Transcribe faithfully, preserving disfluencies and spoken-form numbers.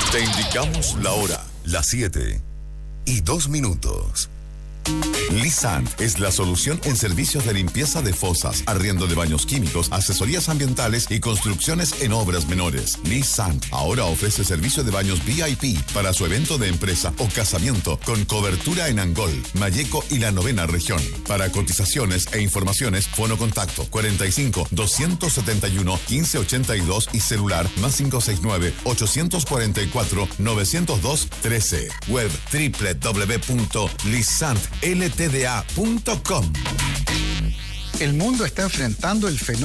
Te indicamos la hora, las siete y dos minutos. Lisant es la solución en servicios de limpieza de fosas, arriendo de baños químicos, asesorías ambientales y construcciones en obras menores. Lisant ahora ofrece servicio de baños V I P para su evento de empresa o casamiento con cobertura en Angol, Malleco y la novena región. Para cotizaciones e informaciones, fono contacto cuarenta y cinco, doscientos setenta y uno, quince ochenta y dos y celular más cinco seis nueve, ochocientos cuarenta y cuatro, novecientos dos, trece. Web doble u doble u doble u punto lisant l t d a punto com. El mundo está enfrentando el fenómeno